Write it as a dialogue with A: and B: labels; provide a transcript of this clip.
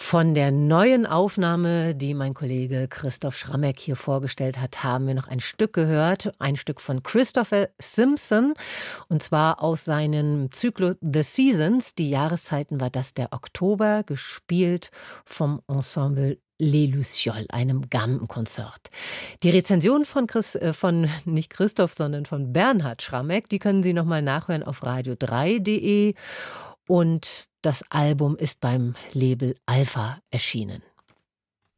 A: Von der neuen Aufnahme, die mein Kollege Christoph Schrammeck hier vorgestellt hat, haben wir noch ein Stück gehört. Ein Stück von Christopher Simpson. Und zwar aus seinem Zyklus The Seasons. Die Jahreszeiten war das der Oktober, gespielt vom Ensemble Les Lucioles, einem Gamenkonzert. Die Rezension von nicht Christoph, sondern von Bernhard Schrammeck, die können Sie nochmal nachhören auf radio3.de. Und das Album ist beim Label Alpha erschienen.